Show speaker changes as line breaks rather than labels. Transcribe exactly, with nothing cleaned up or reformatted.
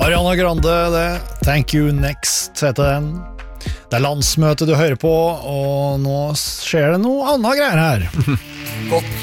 Ariana Grande, det. Thank you next, heter den. Det er landsmøte du hører på, og nå skjer det noe annet greier her.
Godt